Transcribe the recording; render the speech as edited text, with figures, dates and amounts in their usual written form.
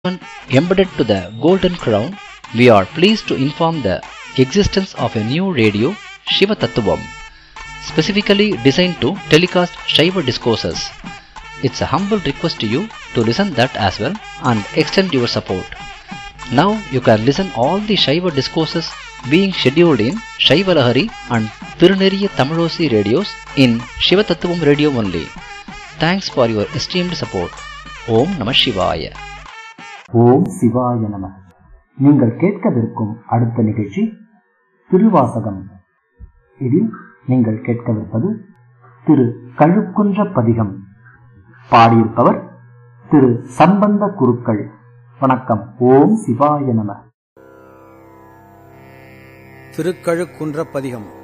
Embedded to the Golden Crown, we are pleased to inform the existence of a new radio, Shiva Tattvam, specifically designed to telecast Shiva discourses. It's a humble request to you to listen that as well and extend your support. Now you can listen all the Shiva discourses being scheduled in Shiva Lahari and Tiruneriya Tamilosi radios in Shiva Tattvam radio only. Thanks for your esteemed support. Om Namah Shivaya. ஓம் சிவாய நம. நீங்கள் கேட்கவிருக்கும் அடுத்த நிகழ்ச்சி திருவாசகம். இதில் நீங்கள் கேட்கவிருப்பது திரு கழுக்குன்ற பதிகம். பாடியிருப்பவர் திரு சம்பந்த குருக்கள். வணக்கம். ஓம் சிவாய நம. திருக்கழுக்குன்ற பதிகம்.